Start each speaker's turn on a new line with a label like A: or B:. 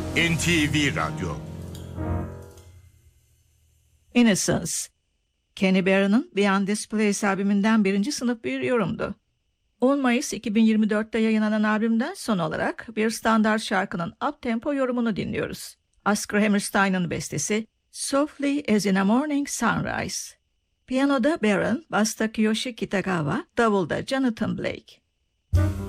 A: NTV Radyo.
B: Innocence. Kenny Barron'ın Beyond This Place albümünden birinci sınıf bir yorumdu. 10 Mayıs 2024'te yayınlanan albümden son olarak bir standart şarkının up-tempo yorumunu dinliyoruz. Oscar Hammerstein'ın bestesi Softly as in a Morning Sunrise. Piyanoda Barron, basta Kiyoshi Kitagawa, davulda Jonathan Blake.